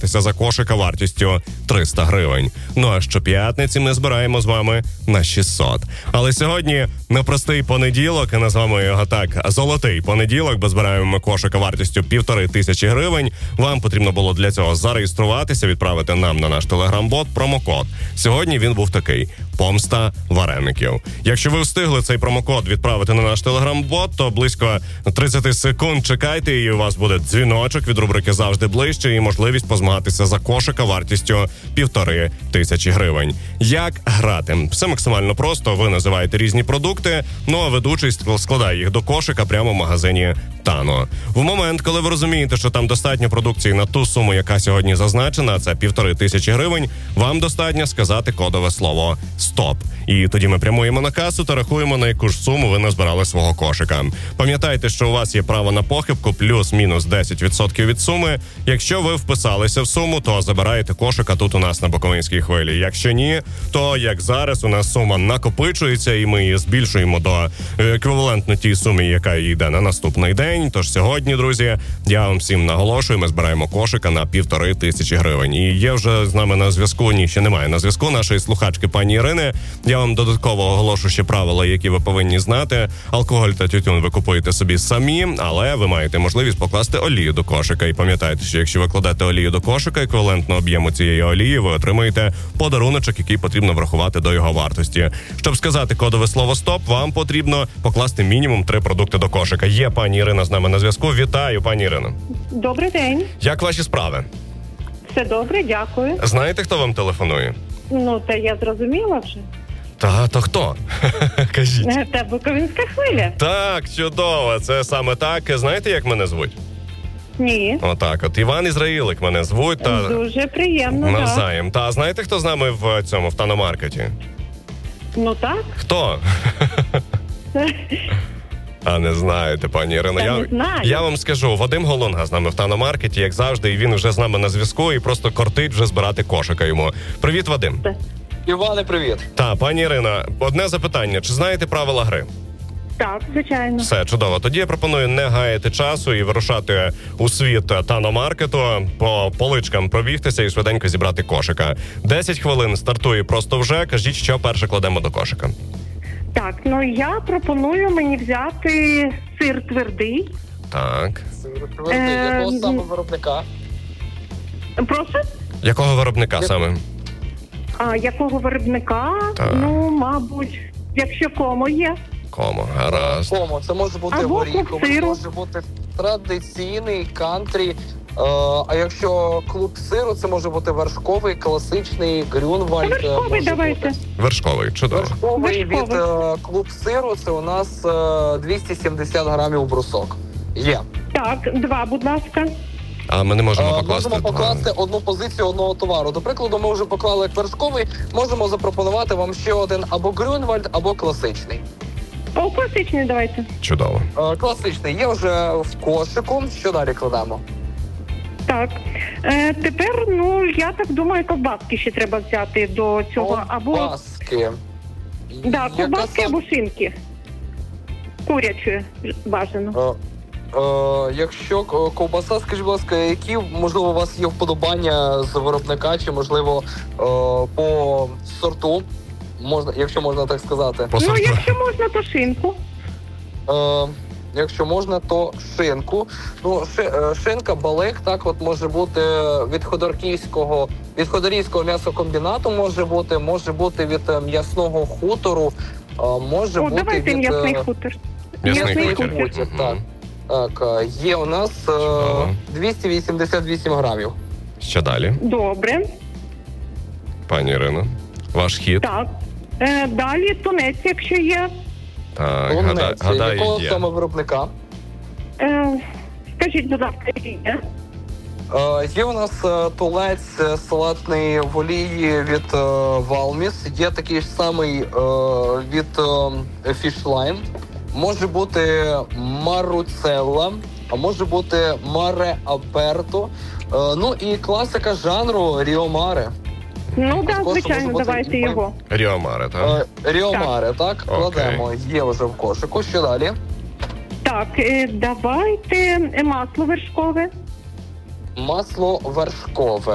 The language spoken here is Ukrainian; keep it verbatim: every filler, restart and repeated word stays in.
збиратися за кошика вартістю триста гривень. Ну а щоп'ятниці ми збираємо з вами на шістсот. Але сьогодні непростий понеділок, і назвемо його так золотий понеділок, бо збираємо ми кошика вартістю півтори тисячі гривень. Вам потрібно було для цього зареєструватися, відправити нам на наш телеграм-бот промокод. Сьогодні він був такий: помста вареників. Якщо ви встигли цей промокод відправити на наш телеграм-бот, то близько тридцять секунд чекайте, і у вас буде дзвіночок від рубрики «Завжди ближче» і можливість позмагатися за кошика вартістю півтори тисячі гривень. Як грати? Все максимально просто. Ви називаєте різні продукти, ну а ведучий складає їх до кошика прямо в магазині Тано. В момент, коли ви розумієте, що там достатньо продукції на ту суму, яка сьогодні зазначена, це півтори тисячі гривень, вам достатньо сказати кодове слово «Стоп». І тоді ми прямуємо на касу та рахуємо, на яку ж суму ви назбирали свого кошика. Пам'ятайте, що у вас є право на похибку плюс-мінус десять відсотків від суми. Якщо ви вписалися в суму, то забираєте кошика тут у нас на Буковинській хвилі. Якщо ні, то як зараз у нас сума накопичується і ми її збільшуємо до еквівалентно тій сумі, яка йде на наступний день. Тож сьогодні, друзі, я вам всім наголошую, ми збираємо кошика на півтори тисячі гривень. І є вже з нами на зв'язку, ні, ще немає на зв'язку нашої слухачки пані Ірини. Я вам додатково оголошу ще правила, які ви повинні знати. Алкоголь та тютюн ви купуєте собі самі, але ви маєте можливість покласти олію до кошика. І пам'ятайте, що якщо ви кладете олію до кошика, еквівалентно об'єму цієї олії, ви отримаєте подаруночок, який потрібно врахувати до його вартості. Щоб сказати кодове слово «Стоп», вам потрібно покласти мінімум три продукти до кошика. Є пані Ірина з нами на зв'язку. Вітаю, пані Ірино. Добрий день. Як ваші справи? Все добре, дякую. Знаєте, хто вам телефонує? Ну, це я зрозуміла вже. Та, то хто? Кажіть. Це Буковинська хвиля. Так, чудово. Це саме так. Знаєте, як мене звуть? Ні. Отак, от Іван Ізраїлик мене звуть. Та... Дуже приємно, навзаєм. Та знаєте, хто з нами в цьому, в Тано-маркеті? Ну так. Хто? А не знаєте, пані Ірино. Я, я, не знаю. я вам скажу, Вадим Голунга з нами в Тано-маркеті, як завжди, і він вже з нами на зв'язку і просто кортить вже збирати кошика йому. Привіт, Вадим. Іване, привіт. Та, пані Ірина, одне запитання. Чи знаєте правила гри? Так, звичайно. Все, чудово. Тоді я пропоную не гаяти часу і вирушати у світ Тано-маркету, по поличкам пробігтися і швиденько зібрати кошика. Десять хвилин стартує просто вже. Кажіть, що перше кладемо до кошика. Так, ну я пропоную мені взяти сир твердий. Так. Сир твердий. Е, Якого саме виробника? Прошу? Якого виробника Як... саме? А якого виробника? Так. Ну, мабуть, якщо Комо є. Комо, гаразд. Комо, це може бути Або горіховий, сиру. може бути традиційний, кантрі. Е, а якщо клуб сиру, це може бути вершковий, класичний, Грюнвальд. Вершковий давайте. Бути. Вершковий, чудово. Вершковий Вершковий. від е, клуб сиру, це у нас е, двісті сімдесят грамів брусок. Є. Так, два, будь ласка. А ми не можемо Е, покласти можемо покласти два. одну позицію одного товару. До прикладу, ми вже поклали як вершковий, можемо запропонувати вам ще один або Грюнвальд, або класичний. О, класичний давайте. Чудово. Е, класичний є вже в кошику. Що далі кладемо? Так. Е, тепер, ну, я так думаю, ковбаски ще треба взяти до цього. Або, Ковбаски. да, Яка ковбаски сам- або шинки. Курячої бажано. Е, е, якщо к- ковбаса, скажіть, будь ласка, які, можливо, у вас є вподобання з виробника, чи, можливо, е, по сорту, можна, якщо можна так сказати. По Ну, сорту. якщо можна, то шинку. Е, якщо можна, то шинку. Ну, ши- е, шинка, балик, так от може бути від ходорківського, від ходорівського м'ясокомбінату може бути, може бути від е, м'ясного хутору, е, може О, бути давайте від... м'ясний е, хутор. М'ясний М'ясний хутір. хутір. хутір, так. Так, е, є у нас е, Чудово. двісті вісімдесят вісім грамів. Що далі, Добре. пані Ірино? Ваш хід? Так. Е, далі тунець, якщо є. Так, Тунець. гада- гадаю, Якого є. саме виробника? Е, скажіть, будь ласка, які є. Е, є у нас е, тулець е, салатний в олії від е, Валміс. Є такий ж самий е, від е, Fishline. Може бути Маруцелла, а може бути Маре Аперто. Е, ну і класика жанру Ріомаре. Ну, так, Також звичайно, може бути давайте і його. Ріомаре, так? Е, Ріомаре, так? Окей. Кладемо. Є вже в кошику. Що далі? Так, е, давайте е, масло вершкове. Масло вершкове.